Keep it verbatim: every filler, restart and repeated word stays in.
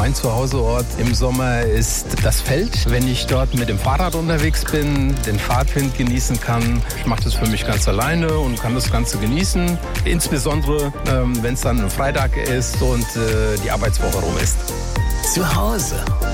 Mein Zuhauseort im Sommer ist das Feld. Wenn ich dort mit dem Fahrrad unterwegs bin, den Fahrtwind genießen kann. Ich mache das für mich ganz alleine und kann das Ganze genießen. Insbesondere, ähm, wenn es dann ein Freitag ist und äh, die Arbeitswoche rum ist. Zu Hause